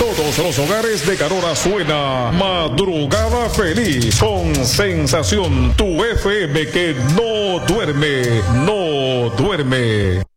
todos los hogares de Carora suena Madrugada Feliz con Sensación, tu FM que no duerme, no duerme.